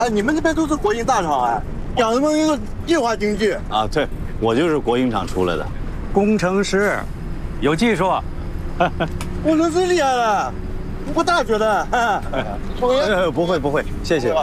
哎，你们这边都是国营大厂哎，讲什么一个计划经济啊？对，我就是国营厂出来的， 工程师，有技术。 工程师厉害了，读过大学的。 不会，谢谢。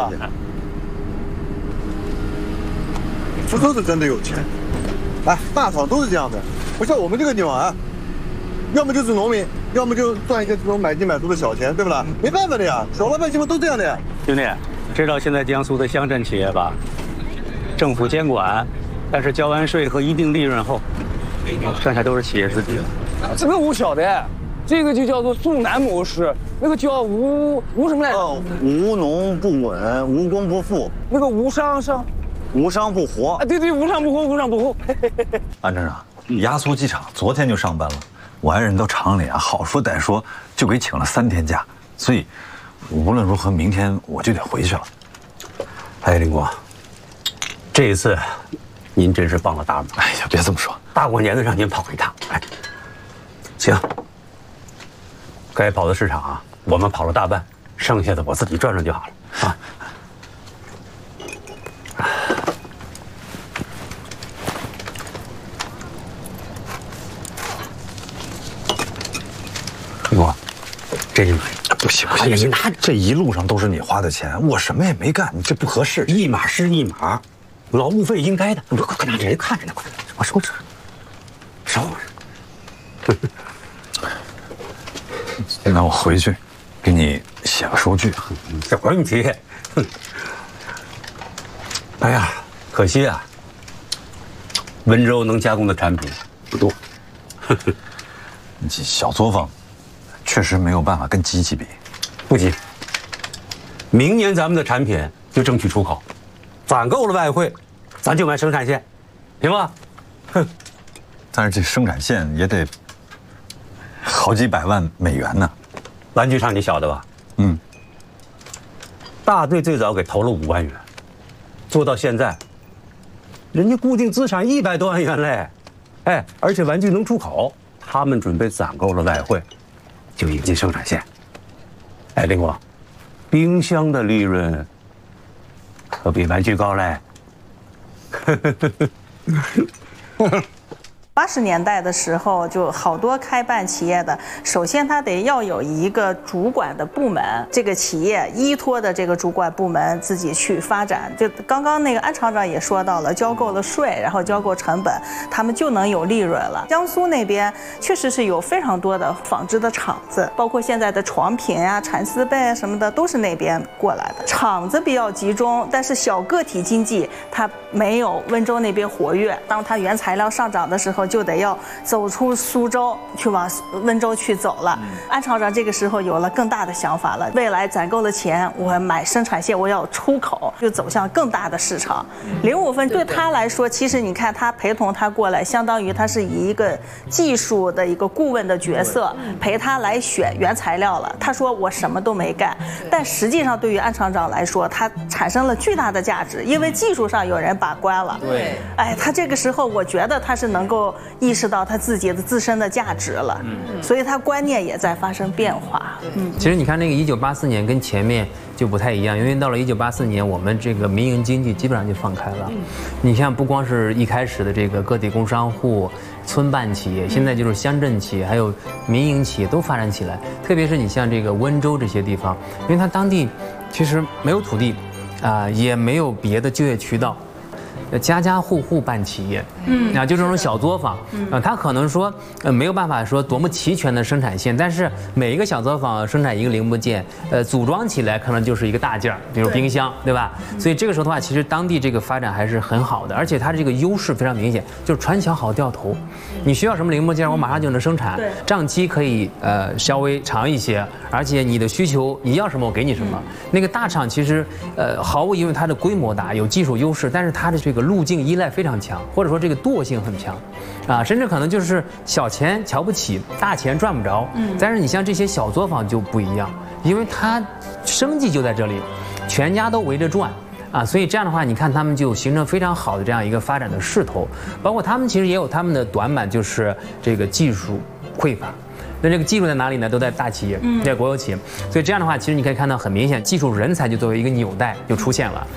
福州是真的有钱，哎，大厂都是这样的，不像我们这个地方啊，要么就是农民，要么就赚一些这种买进买出的小钱，对不啦？没办法的呀，小老百姓们都这样的呀。 兄弟，知道现在江苏的乡镇企业吧？政府监管，但是交完税和一定利润后，剩下都是企业自己的。 这个我晓得，这个就叫做宋南模式，那个叫无什么来着？ 无农不稳，无功不富， 那个无商不活。 啊，对，无商不活，无商不活。 安站长，压缩机厂昨天就上班了，我爱人到厂里啊，好说歹说就给请了3天假，所以无论如何明天我就得回去了。 哎，林光，这一次您真是帮了大忙。 哎呀，别这么说， 大过年的让您跑一趟，哎，行，该跑的市场啊，我们跑了大半，剩下的我自己转转就好了啊。林光，这一码不行， 哎呀，你拿这一路上都是你花的钱，我什么也没干，你这不合适。 一码是一码，劳务费应该的。快拿人看着呢，快，我收拾，收拾。 那我回去给你写个收据。 这没问题。哎呀，可惜啊，温州能加工的产品不多。 小作坊确实没有办法跟机器比。 不急，明年咱们的产品就争取出口，攒够了外汇，咱就买生产线，行吧？ 但是这生产线也得好几百万美元呢。 玩具厂你晓得吧？ 嗯。 大队最早给投了5万元，做到现在，人家固定资产100多万元嘞，哎，而且玩具能出口，他们准备攒够了外汇，就引进生产线。哎，林光，冰箱的利润可比玩具高嘞。 80年代的时候，就好多开办企业的，首先他得要有一个主管的部门，这个企业依托的这个主管部门自己去发展。就刚刚那个安厂长也说到了，交够了税，然后交够成本，他们就能有利润了。江苏那边确实是有非常多的纺织的厂子，包括现在的床品啊、蚕丝被啊什么的，都是那边过来的。厂子比较集中，但是小个体经济它没有温州那边活跃。当它原材料上涨的时候，就得要走出苏州去往温州去走了。安厂长这个时候有了更大的想法了，未来攒够了钱，我买生产线，我要出口，就走向更大的市场。05分对他来说，其实你看他陪同他过来，相当于他是以一个技术的一个顾问的角色陪他来选原材料了。他说我什么都没干，但实际上对于安厂长来说，他产生了巨大的价值，因为技术上有人把关了。 对， 哎，他这个时候我觉得他是能够意识到他自己的自身的价值了，所以他观念也在发生变化。 其实你看那个1984年跟前面就不太一样，因为到了1984年，我们这个民营经济基本上就放开了。你像不光是一开始的这个个体工商户、村办企业，现在就是乡镇企业，还有民营企业都发展起来。特别是你像这个温州这些地方，因为它当地其实没有土地，也没有别的就业渠道。家家户户办企业，就这种小作坊，他可能说，没有办法说多么齐全的生产线，但是每一个小作坊生产一个零部件，组装起来可能就是一个大件儿，比如冰箱，对吧？所以这个时候的话，其实当地这个发展还是很好的，而且它这个优势非常明显，就是船桥好掉头，你需要什么零部件，我马上就能生产，账期可以稍微长一些，而且你的需求你要什么我给你什么。那个大厂其实毫无疑问它的规模大，有技术优势，但是它的这个路径依赖非常强，或者说这个惰性很强，甚至可能就是小钱瞧不起，大钱赚不着。但是你像这些小作坊就不一样，因为它生计就在这里，全家都围着转。所以这样的话，你看他们就形成非常好的这样一个发展的势头。包括他们其实也有他们的短板，就是这个技术匮乏。 那这个技术在哪里呢？都在大企业，在国有企业。所以这样的话，其实你可以看到很明显，技术人才就作为一个纽带就出现了。